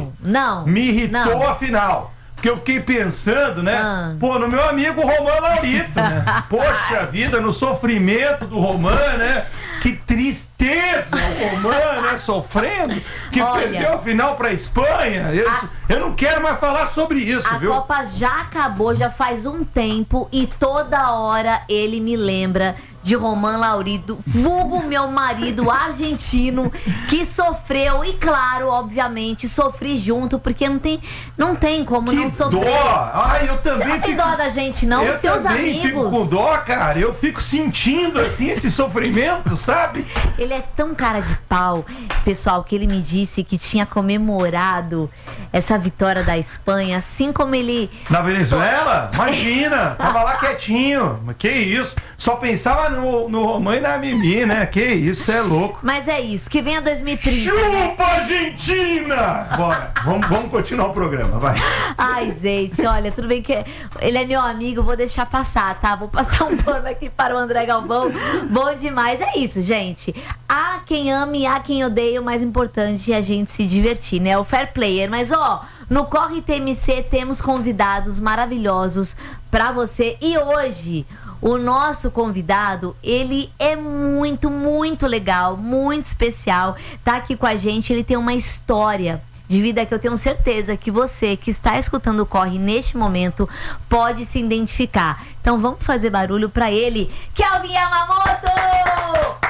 Me irritou a final. Porque eu fiquei pensando, né? Pô, no meu amigo Romain Laurito, né? Poxa vida, no sofrimento do Romain, né? Que tristeza o Romain, né? Sofrendo, que perdeu a final pra Espanha. Eu não quero mais falar sobre isso, viu? A Copa já acabou, já faz um tempo, e toda hora ele me lembra de Romain Laurito, vulgo meu marido argentino, que sofreu, e claro, obviamente, sofri junto, porque não tem como não sofrer. Dó! Ai, eu também. Você não tem dó da gente, não? Eu Seus também amigos. fico com dó, cara. Eu fico sentindo, assim, esse sofrimento, sabe? Ele é tão cara de pau, pessoal, que ele me disse que tinha comemorado essa vitória da Espanha, assim como ele... Na Venezuela? Imagina! Tava lá quietinho. Que isso? Só pensava no Romain e na Mimi, né? Que isso, é louco. Mas é isso, que venha 2030. Chupa, Argentina! Bora, vamos continuar o programa, vai. Ai, gente, olha, tudo bem que ele é meu amigo, vou deixar passar, tá? Vou passar um pano aqui para o André Galvão. Bom demais, é isso, gente. Há quem ame, há quem odeie, o mais importante é a gente se divertir, né? O fair player, mas no Corre TMC temos convidados maravilhosos pra você, e hoje... O nosso convidado, ele é muito, muito legal, muito especial, tá aqui com a gente. Ele tem uma história de vida que eu tenho certeza que você que está escutando o Corre neste momento pode se identificar. Então vamos fazer barulho pra ele, Kelvin Yamamoto!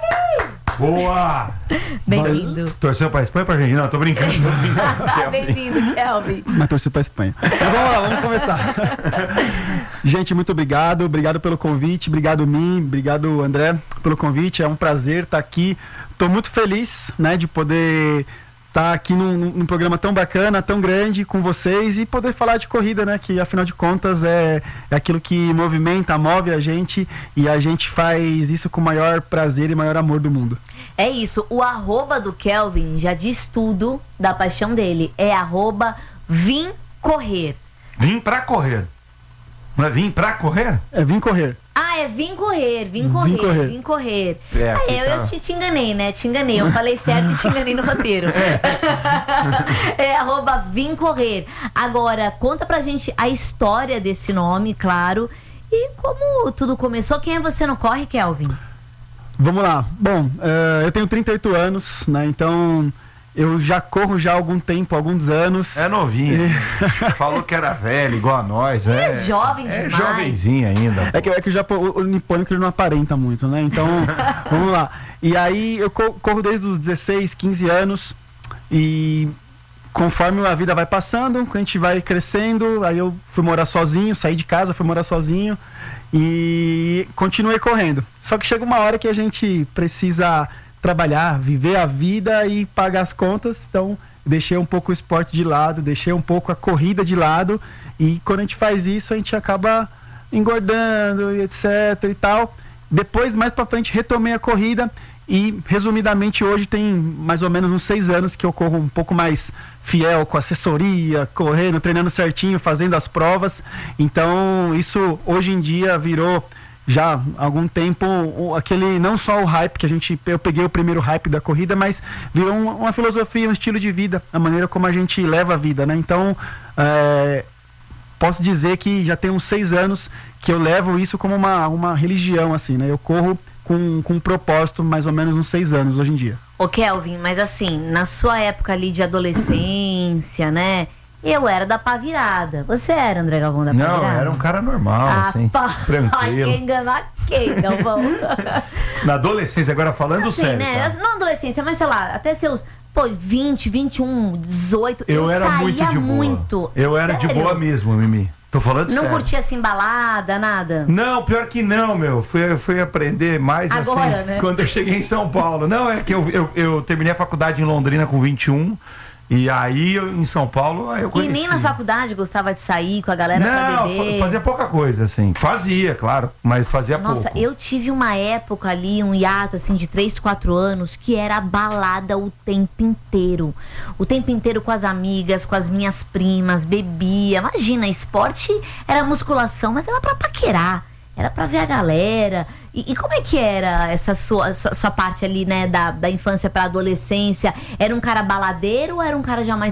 Boa! Bem-vindo. Torceu pra Espanha ou pra Argentina? Não, tô brincando. Bem-vindo, Kelvin. Mas torceu pra Espanha. Mas vamos lá, vamos começar. Gente, muito obrigado. Obrigado pelo convite. Obrigado, Mim. Obrigado, André, pelo convite. É um prazer estar aqui. Tô muito feliz, né, de poder estar aqui num programa tão bacana, tão grande com vocês e poder falar de corrida, né? Que afinal de contas é aquilo que movimenta, move a gente, e a gente faz isso com o maior prazer e maior amor do mundo. É isso, o @ do Kelvin já diz tudo da paixão dele. É @vimcorrer. Vim pra correr. Não é vim pra correr? É vim correr. Ah, é vim correr. Eu te enganei, né? Te enganei. Eu falei certo e te enganei no roteiro. É @vimcorrer. Agora, conta pra gente a história desse nome, claro. E como tudo começou. Quem é você no Corre, Kelvin? Vamos lá. Bom, eu tenho 38 anos, né? Então... eu já corro já há algum tempo, alguns anos. É novinho. Falou que era velho, igual a nós. É jovem demais. É jovenzinho ainda. É que já o nipônico ele não aparenta muito, né? Então, vamos lá. E aí eu corro desde os 16, 15 anos. E conforme a vida vai passando, a gente vai crescendo, aí eu fui morar sozinho, saí de casa, fui morar sozinho. E continuei correndo. Só que chega uma hora que a gente precisa... trabalhar, viver a vida e pagar as contas. Então deixei um pouco o esporte de lado, deixei um pouco a corrida de lado, e quando a gente faz isso a gente acaba engordando e etc e tal. Depois, mais pra frente, retomei a corrida e, resumidamente, hoje tem mais ou menos uns 6 anos que eu corro um pouco mais fiel, com assessoria, correndo, treinando certinho, fazendo as provas. Então isso hoje em dia virou já há algum tempo aquele, não só o hype que eu peguei o primeiro hype da corrida, mas virou uma filosofia, um estilo de vida, a maneira como a gente leva a vida, né? Então posso dizer que já tem uns 6 anos que eu levo isso como uma religião, assim, né? Eu corro com um propósito, mais ou menos uns 6 anos hoje em dia. Ô Kelvin, mas assim, na sua época ali de adolescência, né? Eu era da pá virada. Você era, André Galvão, da pá virada? Não, era um cara normal, assim, tranquilo. Ai, enganar quem, Galvão? Na adolescência, agora falando assim, sério, né? tá? Não adolescência, mas sei lá, até seus 20, 21, 18... Eu era muito de boa. Eu era de boa mesmo, Mimi. Tô falando sério. Não curtia assim balada, nada? Não, pior que não, meu. Fui aprender mais agora, assim, né? quando eu cheguei em São Paulo. Não, é que eu terminei a faculdade em Londrina com 21. E aí, em São Paulo, aí eu conheci. E nem na faculdade gostava de sair com a galera pra beber? Não, fazia pouca coisa, assim. Fazia, claro, mas fazia pouco. Nossa, eu tive uma época ali, um hiato, assim, de 3, 4 anos, que era balada o tempo inteiro. O tempo inteiro com as amigas, com as minhas primas, bebia. Imagina, esporte era musculação, mas era pra paquerar. Era pra ver a galera. E como é que era essa sua parte ali, né, da infância pra adolescência? Era um cara baladeiro ou era um cara já mais